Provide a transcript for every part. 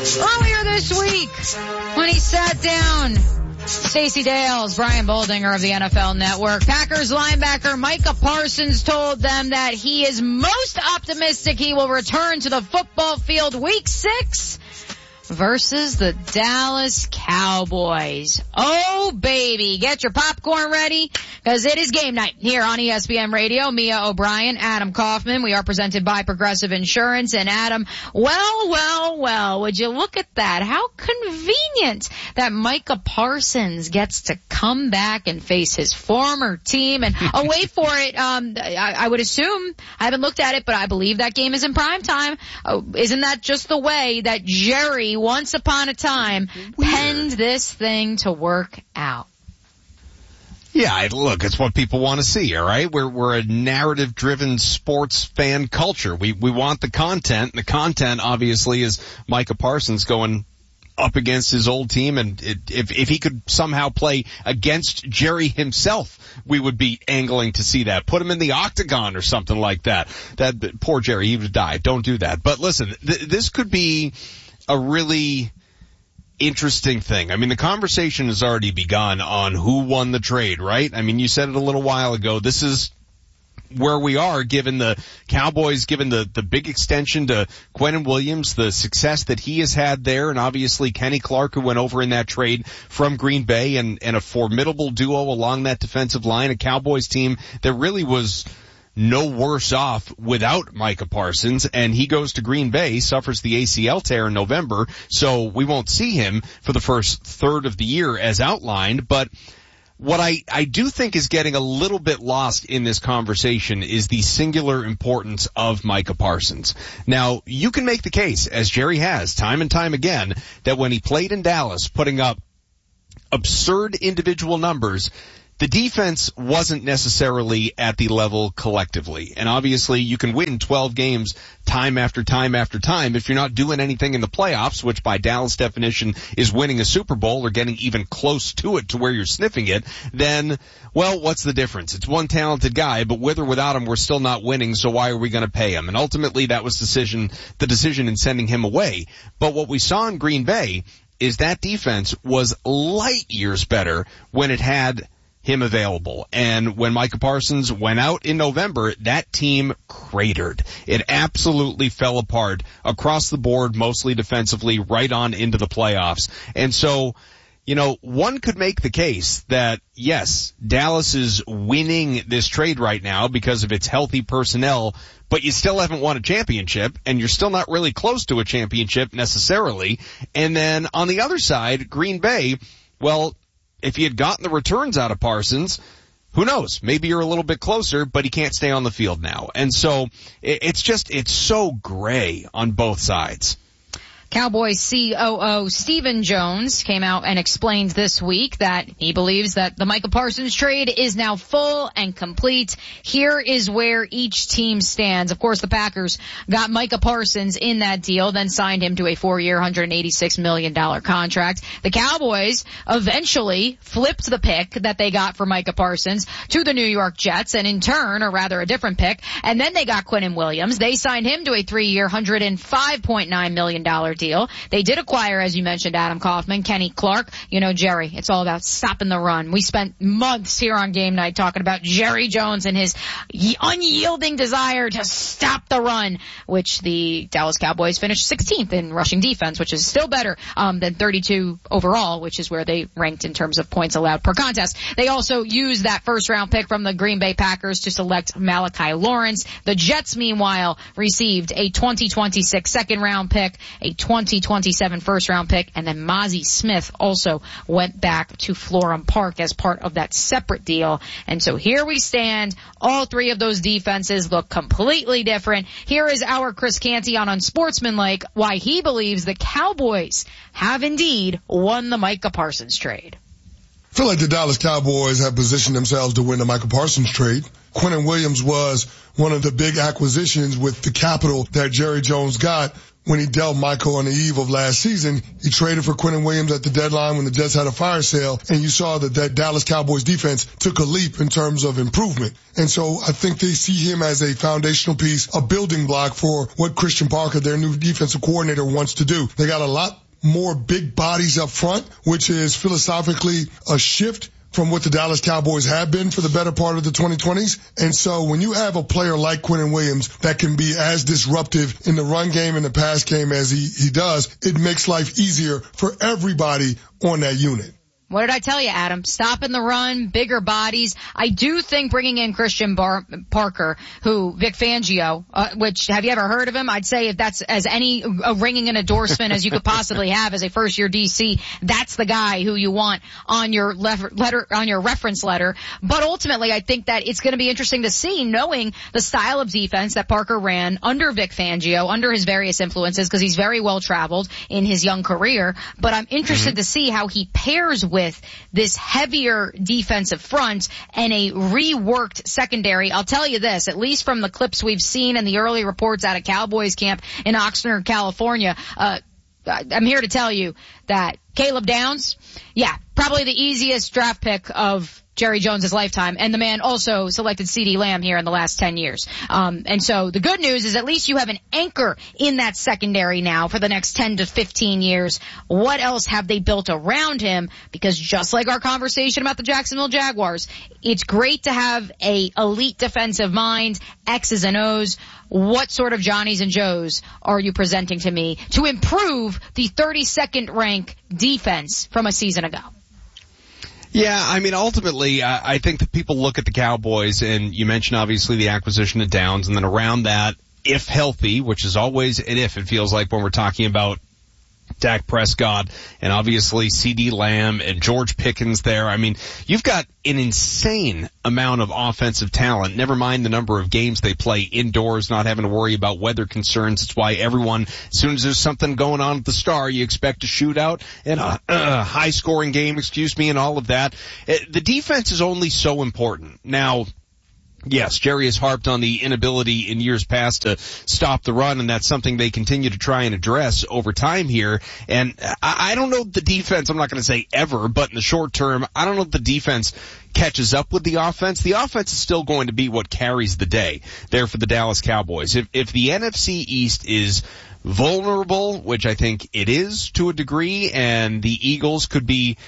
Earlier this week, when he sat down, Stacey Dales, Brian Boldinger of the NFL Network, Packers linebacker Micah Parsons told them that he is most optimistic he will return to the football field week 6 versus the Dallas Cowboys. Oh, baby. Get your popcorn ready, because it is game night here on ESPN Radio. Mia O'Brien, Adam Kaufman. We are presented by Progressive Insurance. And Adam, well, would you look at that? How convenient that Micah Parsons gets to come back and face his former team. And wait for it. I would assume, I haven't looked at it, but I believe that game is in prime time. Isn't that just the way that Jerry once upon a time penned this thing to work out? Yeah, look, it's what people want to see, all right? We're a narrative-driven sports fan culture. We want the content. The content, obviously, is Micah Parsons going up against his old team, and if he could somehow play against Jerry himself, we would be angling to see that. Put him in the octagon or something like that. That poor Jerry, he would die. Don't do that. But listen, this could be a really interesting thing. I mean, the conversation has already begun on who won the trade, right? I mean, you said it a little while ago. This is where we are, given the Cowboys, given the big extension to Quinnen Williams, the success that he has had there, and obviously Kenny Clark, who went over in that trade from Green Bay, and a formidable duo along that defensive line, a Cowboys team that really was no worse off without Micah Parsons, and he goes to Green Bay, suffers the ACL tear in November, so we won't see him for the first third of the year as outlined. But what I do think is getting a little bit lost in this conversation is the singular importance of Micah Parsons. Now, you can make the case, as Jerry has time and time again, that when he played in Dallas, putting up absurd individual numbers, the defense wasn't necessarily at the level collectively. And obviously you can win 12 games time after time after time. If you're not doing anything in the playoffs, which by Dallas definition is winning a Super Bowl or getting even close to it to where you're sniffing it, then, well, what's the difference? It's one talented guy, but with or without him, we're still not winning, so why are we going to pay him? And ultimately that was the decision in sending him away. But what we saw in Green Bay is that defense was light years better when it had him available. And when Micah Parsons went out in November, that team cratered. It absolutely fell apart across the board, mostly defensively, right on into the playoffs. And so, one could make the case that, yes, Dallas is winning this trade right now because of its healthy personnel, but you still haven't won a championship, and you're still not really close to a championship necessarily. And then on the other side, Green Bay, well, if he had gotten the returns out of Parsons, who knows? Maybe you're a little bit closer, but he can't stay on the field now. And so it's so gray on both sides. Cowboys COO Stephen Jones came out and explained this week that he believes that the Micah Parsons trade is now full and complete. Here is where each team stands. Of course, the Packers got Micah Parsons in that deal, then signed him to a 4-year, $186 million contract. The Cowboys eventually flipped the pick that they got for Micah Parsons to the New York Jets, and in turn, or rather a different pick, and then they got Quinnen Williams. They signed him to a 3-year, $105.9 million deal. They did acquire, as you mentioned, Adam Kaufman, Kenny Clark. Jerry, it's all about stopping the run. We spent months here on Game Night talking about Jerry Jones and his unyielding desire to stop the run, which the Dallas Cowboys finished 16th in rushing defense, which is still better than 32 overall, which is where they ranked in terms of points allowed per contest. They also used that first-round pick from the Green Bay Packers to select Malachi Lawrence. The Jets, meanwhile, received a 2026 second-round pick, a 2027 first-round pick, and then Mozzie Smith also went back to Florham Park as part of that separate deal. And so here we stand. All three of those defenses look completely different. Here is our Chris Canty on Unsportsmanlike why he believes the Cowboys have indeed won the Micah Parsons trade. I feel like the Dallas Cowboys have positioned themselves to win the Micah Parsons trade. Quinnen Williams was one of the big acquisitions with the capital that Jerry Jones got. when he dealt Michael on the eve of last season. He traded for Quinnen Williams at the deadline when the Jets had a fire sale, and you saw that Dallas Cowboys defense took a leap in terms of improvement. And so I think they see him as a foundational piece, a building block for what Christian Parker, their new defensive coordinator, wants to do. They got a lot more big bodies up front, which is philosophically a shift from what the Dallas Cowboys have been for the better part of the 2020s. And so when you have a player like Quinnen Williams that can be as disruptive in the run game and the pass game as he does, it makes life easier for everybody on that unit. What did I tell you, Adam? Stopping the run, bigger bodies. I do think bringing in Christian Parker, who Vic Fangio, which have you ever heard of him? I'd say if that's as any ringing an endorsement as you could possibly have as a first-year DC, that's the guy who you want on your reference letter. But ultimately, I think that it's going to be interesting to see, knowing the style of defense that Parker ran under Vic Fangio, under his various influences, because he's very well traveled in his young career. But I'm interested to see how he pairs with this heavier defensive front and a reworked secondary. I'll tell you this, at least from the clips we've seen and the early reports out of Cowboys camp in Oxnard, California, I'm here to tell you that Caleb Downs, probably the easiest draft pick of Jerry Jones' lifetime, and the man also selected CeeDee Lamb here in the last 10 years. And so the good news is at least you have an anchor in that secondary now for the next 10 to 15 years. What else have they built around him? Because just like our conversation about the Jacksonville Jaguars, it's great to have a elite defensive mind, X's and O's. What sort of Johnnies and Joes are you presenting to me to improve the 32nd rank defense from a season ago? Yeah, I mean, ultimately, I think that people look at the Cowboys, and you mentioned obviously the acquisition of Downs, and then around that, if healthy, which is always an if, it feels like when we're talking about Dak Prescott and obviously CeeDee Lamb and George Pickens there. I mean, you've got an insane amount of offensive talent, never mind the number of games they play indoors, not having to worry about weather concerns. It's why everyone, as soon as there's something going on at the Star, you expect a shootout and a high-scoring game, and all of that. The defense is only so important. Now, yes, Jerry has harped on the inability in years past to stop the run, and that's something they continue to try and address over time here. And I don't know if the defense, I'm not going to say ever, but in the short term, I don't know if the defense catches up with the offense. The offense is still going to be what carries the day there for the Dallas Cowboys. If the NFC East is vulnerable, which I think it is to a degree, and the Eagles could be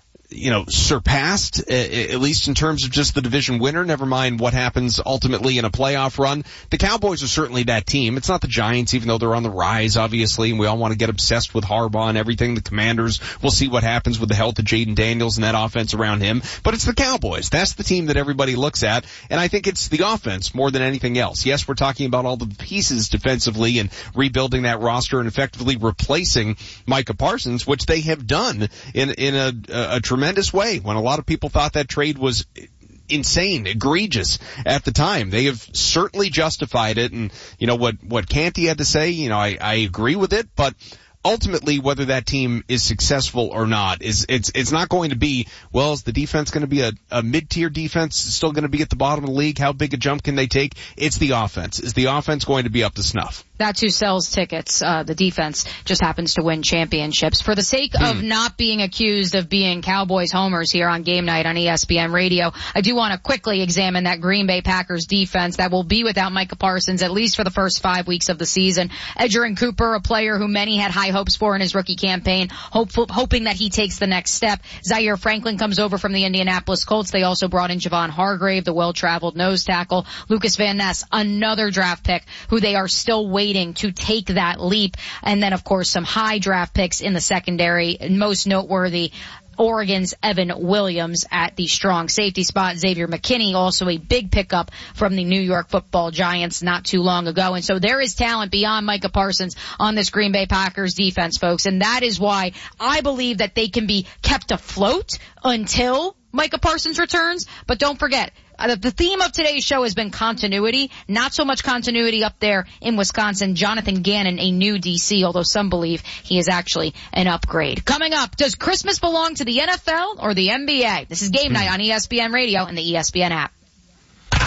surpassed, at least in terms of just the division winner, never mind what happens ultimately in a playoff run. The Cowboys are certainly that team. It's not the Giants, even though they're on the rise, obviously, and we all want to get obsessed with Harbaugh and everything. The Commanders, we'll see what happens with the health of Jaden Daniels and that offense around him. But it's the Cowboys. That's the team that everybody looks at, and I think it's the offense more than anything else. Yes, we're talking about all the pieces defensively and rebuilding that roster and effectively replacing Micah Parsons, which they have done in a tremendous way, when a lot of people thought that trade was insane, egregious at the time. They have certainly justified it, and what Canty had to say, I agree with it, but ultimately whether that team is successful or not it's not going to be, well, is the defense going to be a mid-tier defense, still going to be at the bottom of the league? How big a jump can they take? It's the offense. Is the offense going to be up to snuff? That's who sells tickets. The defense just happens to win championships. For the sake of not being accused of being Cowboys homers here on Game Night on ESPN Radio, I do want to quickly examine that Green Bay Packers defense that will be without Micah Parsons at least for the first 5 weeks of the season. Edgerrin Cooper, a player who many had high hopes for in his rookie campaign, hoping that he takes the next step. Zaire Franklin comes over from the Indianapolis Colts. They also brought in Javon Hargrave, the well-traveled nose tackle. Lucas Van Ness, another draft pick who they are still waiting to take that leap. And then, of course, some high draft picks in the secondary, most noteworthy Oregon's Evan Williams at the strong safety spot. Xavier McKinney, also a big pickup from the New York Football Giants not too long ago. And so there is talent beyond Micah Parsons on this Green Bay Packers defense, folks. And that is why I believe that they can be kept afloat until Micah Parsons returns. But don't forget, the theme of today's show has been continuity. Not so much continuity up there in Wisconsin. Jonathan Gannon, a new DC, although some believe he is actually an upgrade. Coming up, does Christmas belong to the NFL or the NBA? This is Game Night on ESPN Radio and the ESPN app.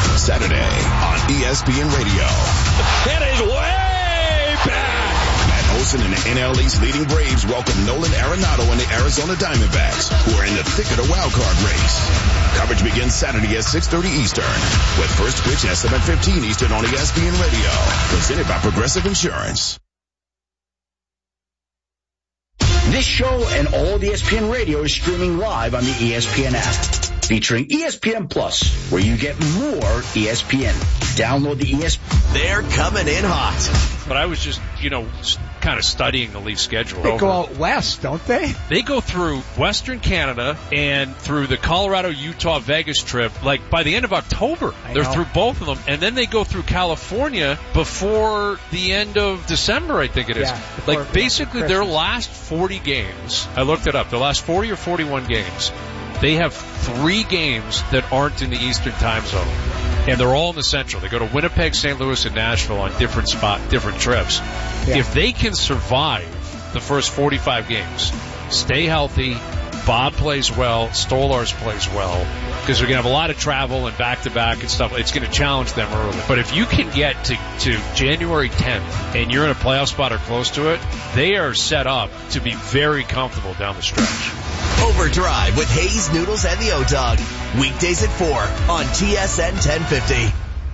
Saturday on ESPN Radio. It is way back. Jackson and the NL East leading Braves welcome Nolan Arenado and the Arizona Diamondbacks, who are in the thick of the wild card race. Coverage begins Saturday at 6:30 Eastern, with first pitch at 7:15 Eastern on ESPN Radio. Presented by Progressive Insurance. This show and all of ESPN Radio is streaming live on the ESPN app, featuring ESPN Plus, where you get more ESPN. Download the ESPN. They're coming in hot. But I was just, kind of studying the Leafs schedule. They go out west, don't they? They go through Western Canada and through the Colorado, Utah, Vegas trip. Like, by the end of October, they're through both of them. And then they go through California before the end of December, I think it is. Yeah, basically their last 40 games, I looked it up, the last 40 or 41 games, they have 3 games that aren't in the Eastern time zone. And they're all in the Central. They go to Winnipeg, St. Louis, and Nashville on different trips. Yeah. If they can survive the first 45 games, stay healthy, Bob plays well, Stolarz plays well, because they're going to have a lot of travel and back-to-back and stuff. It's going to challenge them early. But if you can get to January 10th and you're in a playoff spot or close to it, they are set up to be very comfortable down the stretch. Overdrive with Hayes, Noodles, and the O-Dog. Weekdays at 4 on TSN 1050.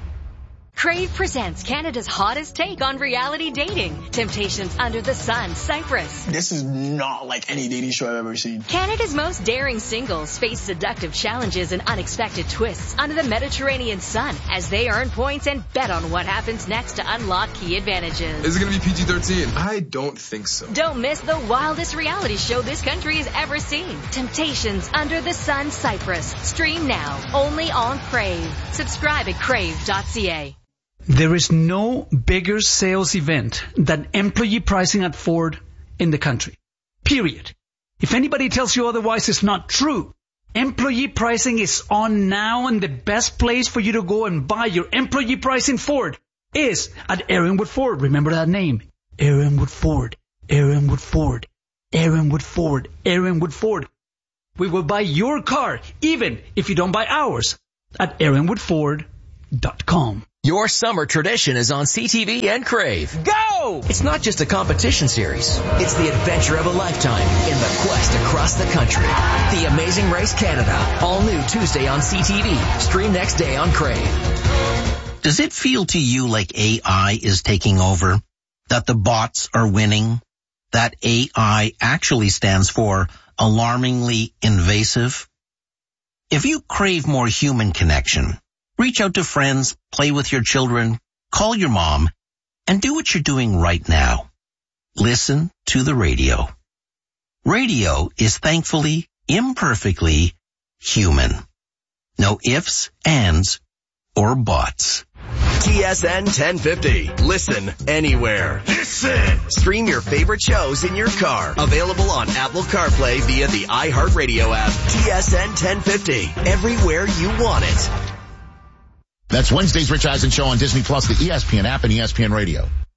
Crave presents Canada's hottest take on reality dating. Temptations Under the Sun, Cyprus. This is not like any dating show I've ever seen. Canada's most daring singles face seductive challenges and unexpected twists under the Mediterranean sun as they earn points and bet on what happens next to unlock key advantages. Is it going to be PG-13? I don't think so. Don't miss the wildest reality show this country has ever seen. Temptations Under the Sun, Cyprus. Stream now, only on Crave. Subscribe at crave.ca. There is no bigger sales event than employee pricing at Ford in the country. Period. If anybody tells you otherwise, it's not true. Employee pricing is on now, and the best place for you to go and buy your employee pricing Ford is at Aaronwood Ford. Remember that name. Aaronwood Ford. Aaronwood Ford. Aaronwood Ford. Aaronwood Ford. We will buy your car, even if you don't buy ours, at AaronwoodFord.com. Your summer tradition is on CTV and Crave. Go! It's not just a competition series. It's the adventure of a lifetime in the quest across the country. The Amazing Race Canada. All new Tuesday on CTV. Stream next day on Crave. Does it feel to you like AI is taking over? That the bots are winning? That AI actually stands for alarmingly invasive? If you crave more human connection, reach out to friends, play with your children, call your mom, and do what you're doing right now. Listen to the radio. Radio is thankfully, imperfectly human. No ifs, ands, or buts. TSN 1050. Listen anywhere. Listen. Stream your favorite shows in your car. Available on Apple CarPlay via the iHeartRadio app. TSN 1050. Everywhere you want it. That's Wednesday's Rich Eisen Show on Disney Plus, the ESPN app, and ESPN Radio.